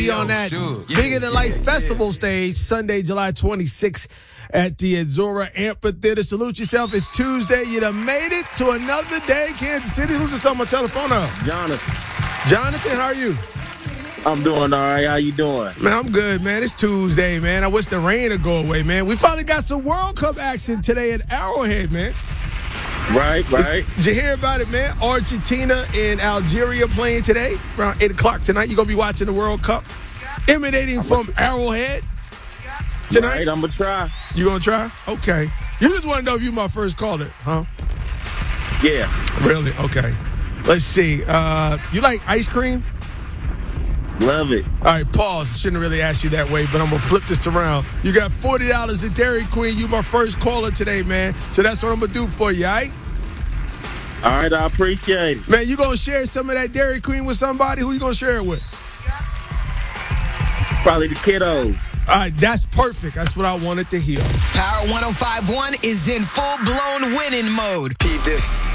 On that Bigger Than Life Festival stage, Sunday, July 26th at the Azura Amphitheater. Salute yourself. It's Tuesday. You done made it to another day, Kansas City. Who's this on my telephone now? Jonathan, how are you? I'm doing all right. How you doing? Man, I'm good, man. It's Tuesday, man. I wish the rain would go away, man. We finally got some World Cup action today at Arrowhead, man. Right. Did you hear about it, man? Argentina and Algeria playing today around 8 o'clock tonight. You're going to be watching the World Cup. Emanating from Arrowhead tonight. Right, I'm going to try. You going to try? Okay. You just want to know if you my first caller, huh? Yeah. Really? Okay. Let's see. You like ice cream? Love it. All right, pause. Shouldn't really ask you that way, but I'm going to flip this around. You got $40 at Dairy Queen. You my first caller today, man. So that's what I'm going to do for you, all right? All right, I appreciate it. Man, you going to share some of that Dairy Queen with somebody? Who you going to share it with? Probably the kiddos. All right, that's perfect. That's what I wanted to hear. Power 105.1 is in full-blown winning mode. Peep this.